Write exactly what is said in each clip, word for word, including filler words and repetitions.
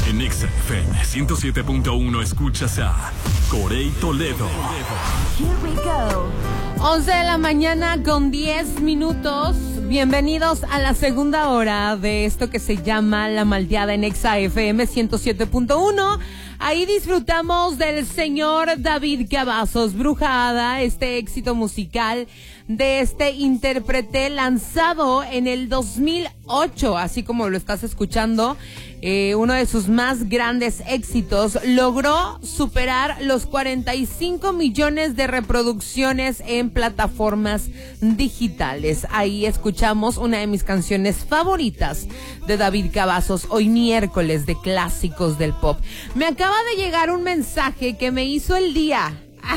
En Exa F M ciento siete punto uno escuchas a Corey Toledo. Here we go. once de la mañana con diez minutos. Bienvenidos a la segunda hora de esto que se llama La Malteada en Exa F M ciento siete punto uno. Ahí disfrutamos del señor David Cavazos, Bruja Hada, este éxito musical de este intérprete lanzado en el dos mil ocho, así como lo estás escuchando. Eh, uno de sus más grandes éxitos logró superar los cuarenta y cinco millones de reproducciones en plataformas digitales. Ahí escuchamos una de mis canciones favoritas de David Cavazos, hoy miércoles de clásicos del pop. Me acaba de llegar un mensaje que me hizo el día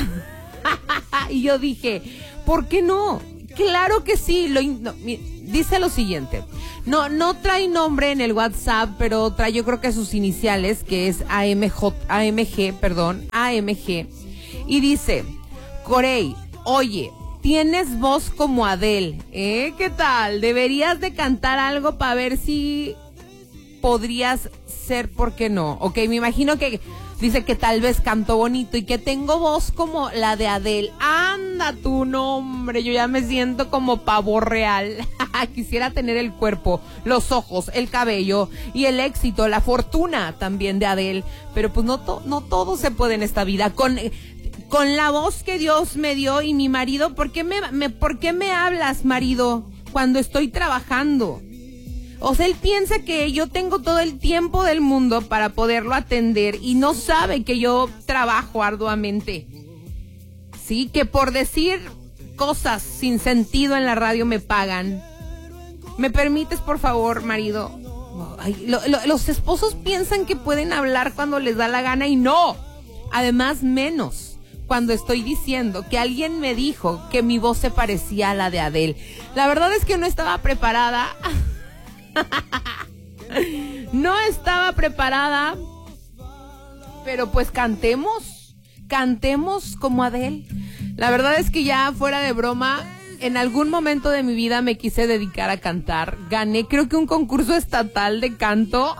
y yo dije, ¿por qué no? Claro que sí. Lo, no, dice lo siguiente. No, no trae nombre en el WhatsApp, pero trae yo creo que sus iniciales, que es A M J, A M G, perdón, A M G. Y dice, Corey, oye, tienes voz como Adele, ¿eh? ¿Qué tal? Deberías de cantar algo para ver si podrías ser, ¿por qué no? Ok, me imagino que dice que tal vez canto bonito y que tengo voz como la de Adele. Anda tu nombre, yo ya me siento como pavo real. Quisiera tener el cuerpo, los ojos, el cabello y el éxito, la fortuna también de Adele. Pero pues no, to- no todo se puede en esta vida. Con, con la voz que Dios me dio y mi marido, ¿por qué me, me, ¿por qué me hablas, marido, cuando estoy trabajando? O sea, él piensa que yo tengo todo el tiempo del mundo para poderlo atender y no sabe que yo trabajo arduamente. Sí, que por decir cosas sin sentido en la radio me pagan. ¿Me permites, por favor, marido? Ay, lo, lo, los esposos piensan que pueden hablar cuando les da la gana y no. Además, menos cuando estoy diciendo que alguien me dijo que mi voz se parecía a la de Adele. La verdad es que no estaba preparada. No estaba preparada, pero pues cantemos, cantemos como Adele. La verdad es que ya fuera de broma, en algún momento de mi vida me quise dedicar a cantar. Gané creo que un concurso estatal de canto.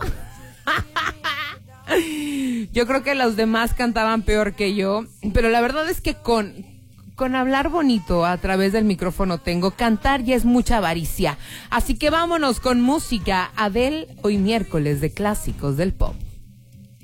Yo creo que los demás cantaban peor que yo, pero la verdad es que con... Con hablar bonito a través del micrófono tengo, cantar ya es mucha avaricia. Así que vámonos con música. Adele, hoy miércoles de clásicos del pop.